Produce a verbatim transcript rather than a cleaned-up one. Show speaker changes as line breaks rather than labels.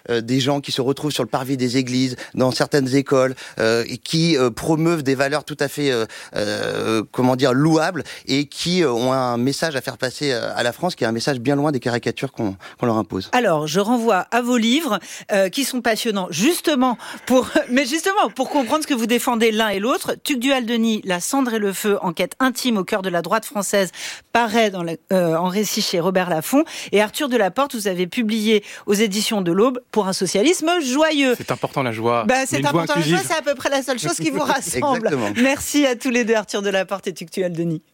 euh, des gens qui se retrouvent sur le parvis des églises, dans certaines écoles, euh, et qui euh, promeuvent des valeurs tout à fait, euh, euh, comment dire, louables, et qui euh, ont un message à faire passer à la France, qui est un message bien loin des caricatures qu'on, qu'on leur impose.
Alors, je renvoie à vos livres, euh, qui sont passionnants, justement, pour, mais justement, pour comprendre ce que vous défendez l'un et l'autre. Tugdual-Denis, La cendre et le feu, enquête intime au cœur de la droite française, paraît dans la, euh, en récit chez Robert Laffont. Et Arthur Delaporte, vous avez publié aux éditions de l'Aube pour un socialisme joyeux.
C'est important la joie.
Bah, c'est important
joie
la joie, c'est à peu près la seule chose qui vous rassemble.
Exactement.
Merci à tous les deux, Arthur Delaporte et Tugdual-Denis.